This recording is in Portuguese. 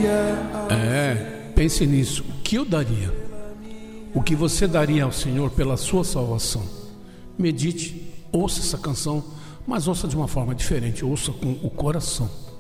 Pense nisso. O que eu daria? O que você daria ao Senhor pela sua salvação? Medite, ouça essa canção, mas ouça de uma forma diferente, ouça com o coração.